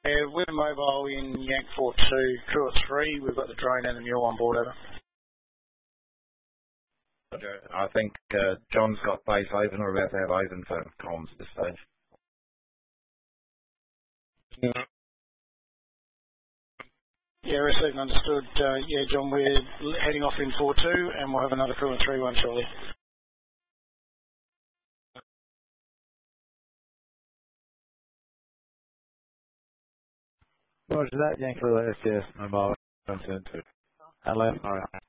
we're mobile in Yank 42, crew at 3. We've got the drone and the mule on board, over. Roger. I think John's got base open, or about to have open for comms at this stage. Yeah, received and understood. Yeah, John, we're heading off in 4-2, and we'll have another crew in 3-1 shortly. Roger that, Yankee Lily SCS, mobile, 172. Hello. Alright.